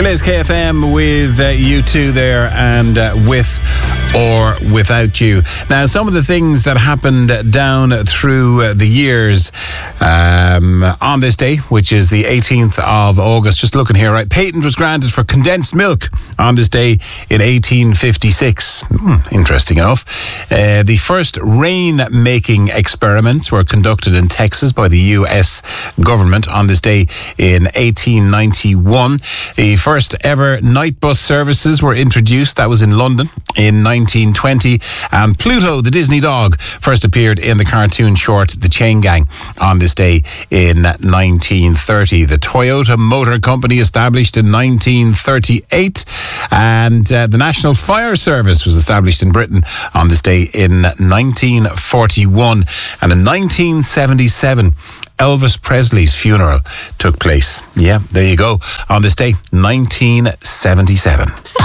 It is KFM with U2 there, and with or without you. Now, some of the things that happened down through the years on this day, which is the 18th of August, just looking here, right? Patent was granted for condensed milk on this day in 1856. Interesting enough. The first rain-making experiments were conducted in Texas by the US government on this day in 1891. The first ever night bus services were introduced. That was in London in 1920. And Pluto, the Disney dog, first appeared in the cartoon short The Chain Gang on this day in 1930. The Toyota Motor Company established in 1938. And the National Fire Service was established in Britain on this day in 1941. And in 1977, Elvis Presley's funeral took place. Yeah, there you go. On this day, 1977.